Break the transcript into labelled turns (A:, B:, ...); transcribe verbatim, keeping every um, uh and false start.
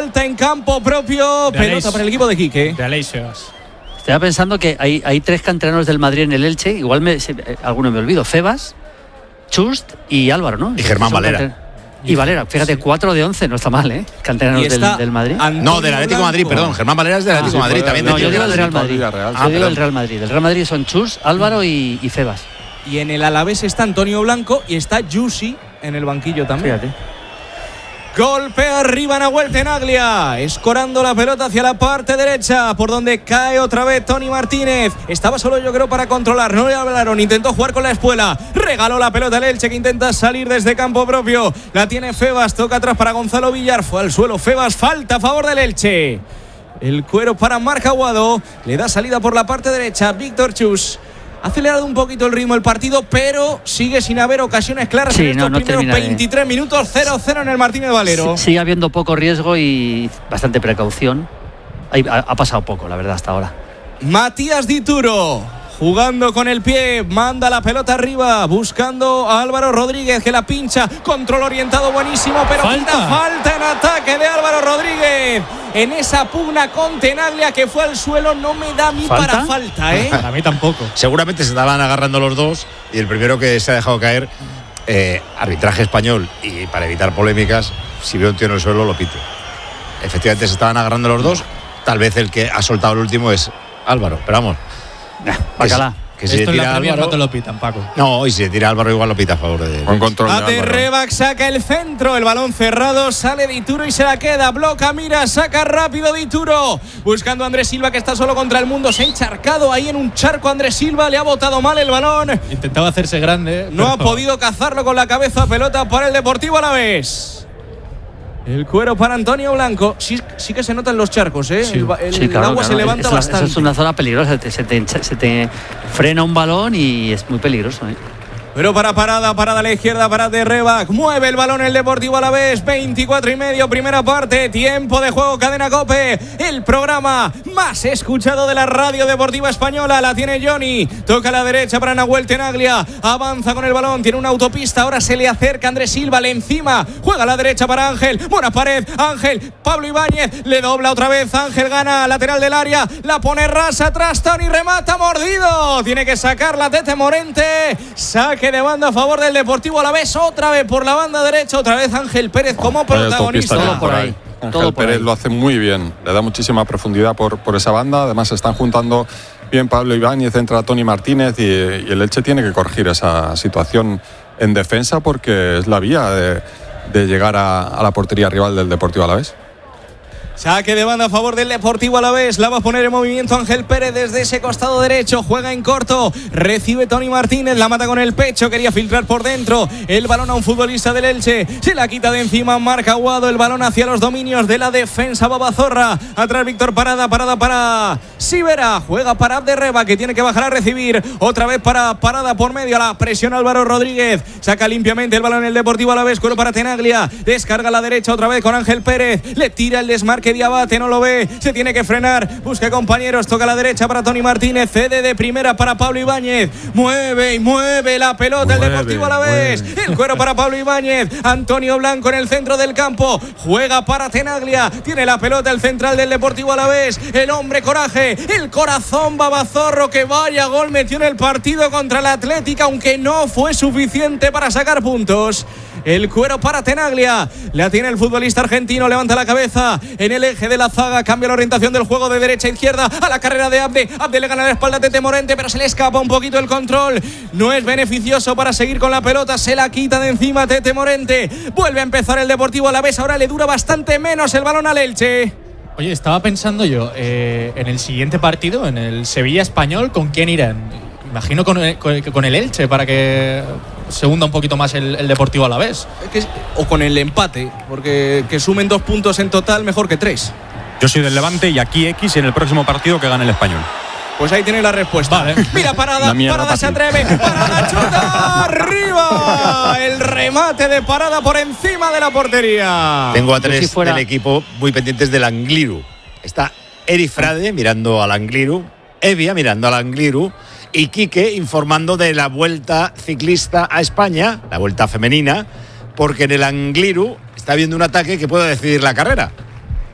A: vuelta en campo propio.
B: De
A: Pelota
B: Aleix.
A: para el equipo de Quique.
B: De Aleix Febas.
C: Estaba pensando que hay, hay tres canteranos del Madrid en el Elche. Igual me, se, eh, alguno me olvido. Febas, Chust y Álvaro, ¿no?
D: Y Germán
C: Son
D: Valera.
C: canter- Y Valera, fíjate, cuatro de once, no está mal, ¿eh? Canteranos
A: Y está
C: del, del Madrid.
A: Antonio
D: No, del Atlético de Madrid,
A: Blanco.
D: perdón. Germán Valera es del Atlético de
C: sí,
D: Madrid.
E: fue-
D: También
C: No,
D: de
C: yo digo
D: Atlético
C: del Real
E: Madrid,
C: Madrid.
E: Villarreal.
C: Yo
D: Ah,
C: digo
D: perdón.
C: del Real Madrid. Del Real Madrid son Chus, Álvaro y, y Febas.
A: Y en el Alavés está Antonio Blanco y está Yusi en el banquillo también.
C: Fíjate.
A: Golpea arriba Nahuel Tenaglia, escorando la pelota hacia la parte derecha, por donde cae otra vez Tony Martínez. Estaba solo, yo creo, para controlar, no le hablaron, intentó jugar con la espuela, regaló la pelota al Elche, que intenta salir desde campo propio. La tiene Febas, toca atrás para Gonzalo Villar, fue al suelo Febas, falta a favor del Elche. El cuero para Marc Aguado, le da salida por la parte derecha Víctor Chus. Ha acelerado un poquito el ritmo del partido, pero sigue sin haber ocasiones claras
C: Sí,
A: en
C: no,
A: estos
C: no
A: primeros
C: termina de-
A: veintitrés minutos. Cero cero en el Martínez Valero.
C: Sí, sigue habiendo poco riesgo y bastante precaución. Ahí Ha, ha pasado poco, la verdad, hasta ahora.
A: Matías Dituro, jugando con el pie, manda la pelota arriba, buscando a Álvaro Rodríguez, que la pincha, control orientado buenísimo, pero
B: Falta.
A: quita falta en ataque de Álvaro Rodríguez. En esa pugna con Tenaglia, que fue al suelo, no me da a mí
C: ¿Falta?
A: para falta, ¿eh?
B: Para mí tampoco.
D: Seguramente se estaban agarrando los dos y el primero que se ha dejado caer, eh, arbitraje español, y para evitar polémicas, si veo un tío en el suelo lo pito. Efectivamente se estaban agarrando los dos, tal vez el que ha soltado el último es Álvaro, pero vamos.
C: Bacalá.
D: Que si
B: Esto
D: se
B: en la
D: tira
B: Premier
D: Álvaro,
B: no te lo pitan, Paco.
D: no, y si se tira Álvaro igual lo pita a favor de...
E: Buen control de
A: Ate
E: Álvaro.
A: Rebac saca el centro, el balón cerrado, sale Dituro y se la queda, bloca, mira, saca rápido Dituro, buscando a Andrés Silva, que está solo contra el mundo, se ha encharcado ahí en un charco. Andrés Silva le ha botado mal el balón,
B: Intentaba hacerse grande.
A: no ha
B: pero-
A: podido cazarlo con la cabeza. Pelota para el Deportivo Alavés. El cuero para Antonio Blanco. Sí, sí que se notan los charcos, ¿eh?
B: Sí.
A: el, ba- el
C: Sí, claro,
A: agua
C: claro.
A: se levanta
C: es la-
A: bastante.
C: Eso es una zona peligrosa. Te- se, te, hincha- se te frena un balón y es muy peligroso, ¿eh?
A: Pero para parada, parada a la izquierda, para de Rebac. Mueve el balón el Deportivo Alavés. veinticuatro y medio, primera parte. Tiempo de juego, Cadena COPE. El programa más escuchado de la radio deportiva española. La tiene Johnny. Toca a la derecha para Nahuel Tenaglia. Avanza con el balón. Tiene una autopista. Ahora se le acerca Andrés Silva. Le encima. Juega a la derecha para Ángel. Buena pared. Ángel. Pablo Ibáñez. Le dobla otra vez. Ángel gana lateral del área. La pone rasa atrás. Tony remata mordido. Tiene que sacarla Tete Morente. Saque de banda a favor del Deportivo Alavés, otra vez por la banda derecha, otra vez Ángel Pérez como
E: Vaya
A: protagonista.
E: autopista que
C: Todo
E: hay
C: por ahí,
E: Ángel
C: todo por
E: Pérez
C: ahí.
E: lo hace muy bien, le da muchísima profundidad por, por esa banda. Además se están juntando bien Pablo Ibáñez, entra Tony Martínez y, y el Elche tiene que corregir esa situación en defensa porque es la vía de, de llegar a, a la portería rival del Deportivo Alavés.
A: Saque de banda a favor del Deportivo Alavés. La va a poner en movimiento Ángel Pérez desde ese costado derecho. Juega en corto. Recibe Tony Martínez. La mata con el pecho. Quería filtrar por dentro. El balón a un futbolista del Elche. Se la quita de encima Marc Aguado. El balón hacia los dominios de la defensa Babazorra. Atrás Víctor Parada. Parada para Sivera. Juega para Abderreba, que tiene que bajar a recibir. Otra vez para Parada por medio. La presión Álvaro Rodríguez. Saca limpiamente el balón el Deportivo Alavés. Cuero para Tenaglia. Descarga a la derecha otra vez con Ángel Pérez. Le tira el desmarque. Que Diabate no lo ve, se tiene que frenar, busca compañeros, toca a la derecha para Tony Martínez, cede de primera para Pablo Ibáñez, mueve y mueve la pelota
D: Mueve,
A: el Deportivo Alavés,
D: mueve.
A: el cuero para Pablo Ibáñez, Antonio Blanco en el centro del campo, juega para Tenaglia, tiene la pelota el central del Deportivo Alavés, el hombre coraje, el corazón Babazorro, que vaya gol metió en el partido contra la Atlética, aunque no fue suficiente para sacar puntos. El cuero para Tenaglia, la tiene el futbolista argentino, levanta la cabeza en el eje de la zaga, cambia la orientación del juego de derecha a izquierda a la carrera de Abde, Abde le gana la espalda a Tete Morente, pero se le escapa un poquito el control, no es beneficioso para seguir con la pelota, se la quita de encima Tete Morente, vuelve a empezar el Deportivo Alavés, ahora le dura bastante menos el balón al Elche.
B: Oye, estaba pensando yo, eh, en el siguiente partido, en el Sevilla Español, ¿con quién irán? Imagino con, con, con el Elche, para que se hunda un poquito más el, el Deportivo Alavés.
A: Que- o con el empate, porque que sumen dos puntos en total mejor que tres.
F: Yo soy del Levante y aquí X y en el próximo partido que gane el Español.
A: Pues ahí tiene la respuesta.
B: Vale.
A: Mira, Parada,
E: La mierda
A: Parada
E: para
A: se
E: ti.
A: atreve, Parada chuta, arriba. El remate de Parada por encima de la portería.
D: Tengo a
C: Yo
D: tres
C: si fuera-
D: del equipo muy pendientes del Angliru. Está Eri Frade mirando al Angliru, Evia mirando al Angliru y Quique informando de la vuelta ciclista a España, la vuelta femenina, porque en el Angliru está habiendo un ataque que puede decidir la carrera.